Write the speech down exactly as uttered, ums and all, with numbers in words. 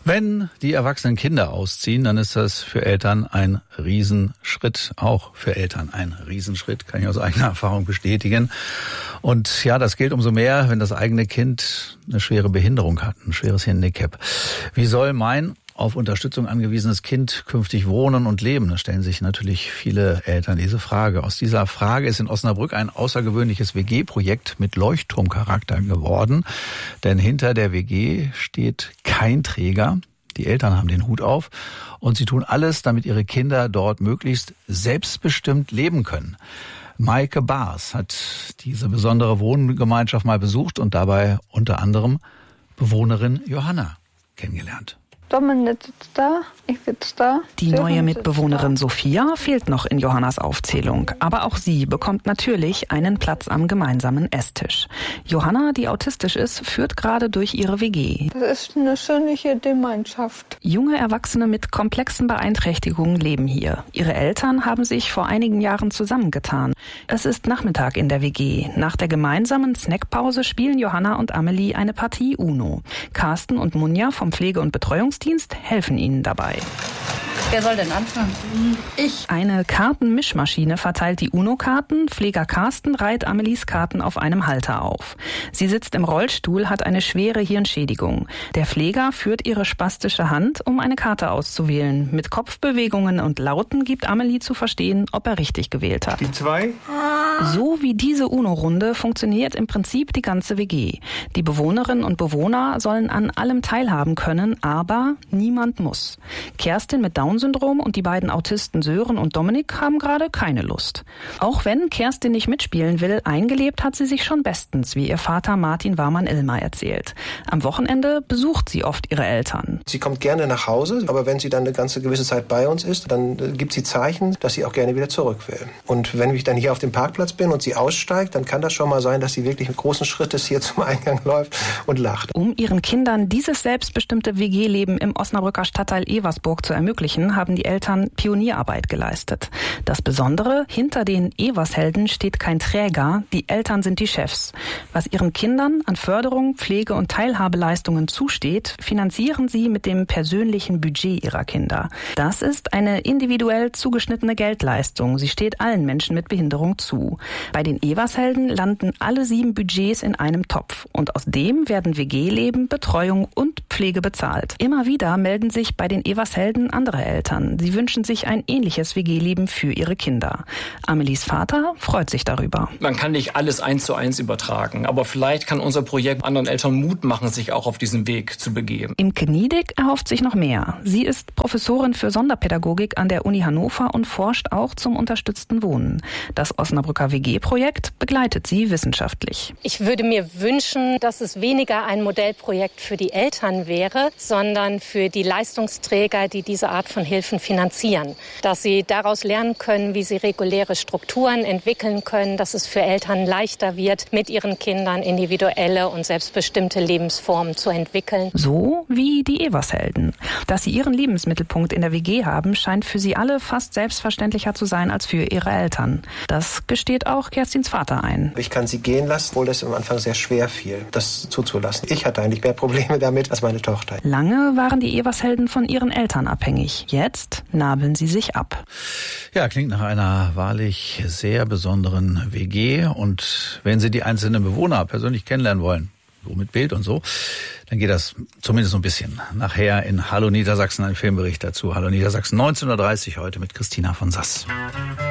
Wenn die erwachsenen Kinder ausziehen, dann ist das für Eltern ein Riesenschritt. Auch für Eltern ein Riesenschritt, kann ich aus eigener Erfahrung bestätigen. Und ja, das gilt umso mehr, wenn das eigene Kind eine schwere Behinderung hat, ein schweres Handicap. Wie soll mein auf Unterstützung angewiesenes Kind künftig wohnen und leben? Da stellen sich natürlich viele Eltern diese Frage. Aus dieser Frage ist in Osnabrück ein außergewöhnliches W G-Projekt mit Leuchtturmcharakter geworden. Denn hinter der W G steht kein Träger. Die Eltern haben den Hut auf und sie tun alles, damit ihre Kinder dort möglichst selbstbestimmt leben können. Maike Baas hat diese besondere Wohngemeinschaft mal besucht und dabei unter anderem Bewohnerin Johanna kennengelernt. Dominik sitzt da, ich sitze da. Die neue Mitbewohnerin Sophia fehlt noch in Johannas Aufzählung. Aber auch sie bekommt natürlich einen Platz am gemeinsamen Esstisch. Johanna, die autistisch ist, führt gerade durch ihre W G. Das ist eine schöne Gemeinschaft. Junge Erwachsene mit komplexen Beeinträchtigungen leben hier. Ihre Eltern haben sich vor einigen Jahren zusammengetan. Es ist Nachmittag in der W G. Nach der gemeinsamen Snackpause spielen Johanna und Amelie eine Partie Uno. Carsten und Munja vom Pflege- und Betreuungsdienst helfen ihnen dabei. Wer soll denn anfangen? Ich. Eine Kartenmischmaschine verteilt die Uno-Karten. Pfleger Carsten reiht Amelies Karten auf einem Halter auf. Sie sitzt im Rollstuhl, hat eine schwere Hirnschädigung. Der Pfleger führt ihre spastische Hand, um eine Karte auszuwählen. Mit Kopfbewegungen und Lauten gibt Amelie zu verstehen, ob er richtig gewählt hat. Die zwei. So wie diese Uno-Runde funktioniert im Prinzip die ganze W G. Die Bewohnerinnen und Bewohner sollen an allem teilhaben können, aber niemand muss. Kerstin mit Down-Syndrom und die beiden Autisten Sören und Dominik haben gerade keine Lust. Auch wenn Kerstin nicht mitspielen will, eingelebt hat sie sich schon bestens, wie ihr Vater Martin Warmann-Illmer erzählt. Am Wochenende besucht sie oft ihre Eltern. Sie kommt gerne nach Hause, aber wenn sie dann eine ganze gewisse Zeit bei uns ist, dann äh, gibt sie Zeichen, dass sie auch gerne wieder zurück will. Und wenn ich dann hier auf dem Parkplatz bin und sie aussteigt, dann kann das schon mal sein, dass sie wirklich mit großen Schrittes hier zum Eingang läuft und lacht. Um ihren Kindern dieses selbstbestimmte W G-Leben im Osnabrücker Stadtteil Eversburg zu ermöglichen, haben die Eltern Pionierarbeit geleistet. Das Besondere, hinter den Evershelden steht kein Träger, die Eltern sind die Chefs. Was ihren Kindern an Förderung, Pflege und Teilhabeleistungen zusteht, finanzieren sie mit dem persönlichen Budget ihrer Kinder. Das ist eine individuell zugeschnittene Geldleistung. Sie steht allen Menschen mit Behinderung zu. Bei den Evershelden landen alle sieben Budgets in einem Topf und aus dem werden W G-Leben, Betreuung und Pflege bezahlt. Immer wieder melden sich bei den Evershelden andere Eltern. Sie wünschen sich ein ähnliches W G-Leben für ihre Kinder. Amelies Vater freut sich darüber. Man kann nicht alles eins zu eins übertragen, aber vielleicht kann unser Projekt anderen Eltern Mut machen, sich auch auf diesen Weg zu begeben. Imke Niedig erhofft sich noch mehr. Sie ist Professorin für Sonderpädagogik an der Uni Hannover und forscht auch zum unterstützten Wohnen. Das Osnabrücker W G-Projekt begleitet sie wissenschaftlich. Ich würde mir wünschen, dass es weniger ein Modellprojekt für die Eltern wäre, sondern für die Leistungsträger, die diese Art von Hilfen finanzieren. Dass sie daraus lernen können, wie sie reguläre Strukturen entwickeln können, dass es für Eltern leichter wird, mit ihren Kindern individuelle und selbstbestimmte Lebensformen zu entwickeln. So wie die Evershelden. Dass sie ihren Lebensmittelpunkt in der W G haben, scheint für sie alle fast selbstverständlicher zu sein als für ihre Eltern. Das gesteht auch Kerstins Vater ein. Ich kann sie gehen lassen, obwohl das am Anfang sehr schwer fiel, das zuzulassen. Ich hatte eigentlich mehr Probleme damit als meine Tochter. Lange waren die Evershelden von ihren Eltern abhängig. Jetzt nabeln sie sich ab. Ja, klingt nach einer wahrlich sehr besonderen W G. Und wenn Sie die einzelnen Bewohner persönlich kennenlernen wollen, so mit Bild und so, dann geht das zumindest so ein bisschen. Nachher in Hallo Niedersachsen ein Filmbericht dazu. Hallo Niedersachsen, neunzehn Uhr dreißig heute mit Christina von Sass.